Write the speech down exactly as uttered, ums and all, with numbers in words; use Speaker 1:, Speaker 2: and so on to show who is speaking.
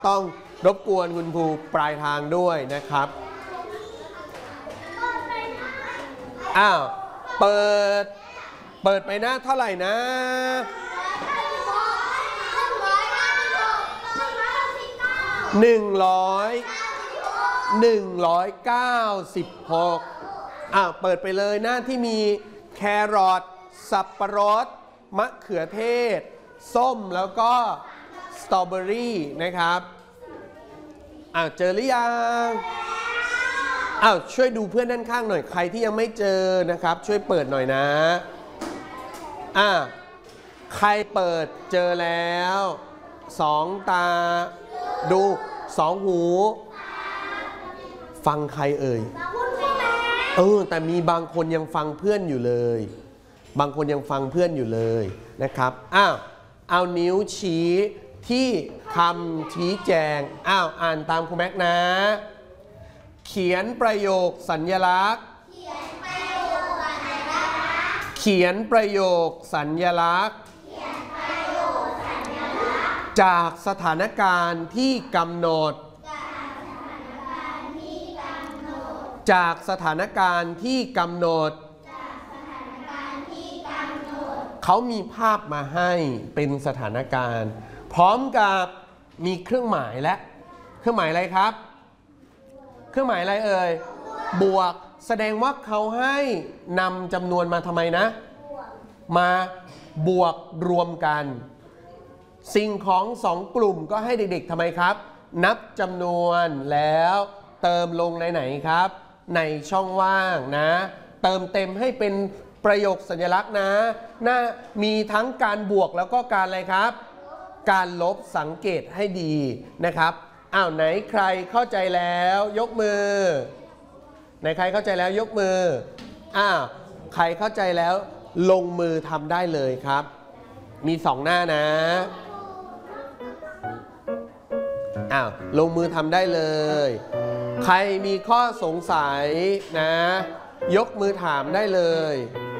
Speaker 1: ต้องรบกวนคุณครูปลายทางด้วยนะครับอ้าวเปิดเปิดไปหน้าเท่าไหร่นะหนึ่งร้อยหนึ่งร้อยเก้าสิบหกอ้าวเปิดไปเลยหน้าที่มีแครอทสับปะรดมะเขือเทศส้มแล้วก็สตรอเบอรี่นะครับอ้าวเจอหรือยังอ้าวช่วยดูเพื่อนด้านข้างหน่อยใครที่ยังไม่เจอนะครับช่วยเปิดหน่อยนะอ่าใครเปิดเจอแล้วสองตาดูสองหูฟังใครเอ่ยเออแต่มีบางคนยังฟังเพื่อนอยู่เลยบางคนยังฟังเพื่อนอยู่เลยนะครับอ้าวเอานิ้วชี้ที่คำชี้แจงอ้าวอ่านตามครูแม็กนะเขียนประโยคสัญลักษณ์เขียนประโยคสัญลักษณ์จากสถานการณ์ที่กำหนดจากสถานการณ์ที่กำหนดเขามีภาพมาให้เป็นสถานการณ์พร้อมกับมีเครื่องหมายและเครื่องหมายอะไรครับเครื่องหมายอะไรเอ่ยบวกแสดงว่าเขาให้นำจำนวนมาทำไมนะมาบวกรวมกันสิ่งของสองกลุ่มก็ให้เด็กๆทำไมครับนับจำนวนแล้วเติมลงในไหนครับในช่องว่างนะเติมเต็มให้เป็นประโยคสัญลักษณ์นะน่ามีทั้งการบวกแล้วก็การอะไรครับการลบสังเกตให้ดีนะครับอ้าวไหนใครเข้าใจแล้วยกมือไหนใครเข้าใจแล้วยกมืออ้าวใครเข้าใจแล้วลงมือทำได้เลยครับมีสองหน้านะอ้าวลงมือทำได้เลยใครมีข้อสงสัยนะยกมือถามได้เลย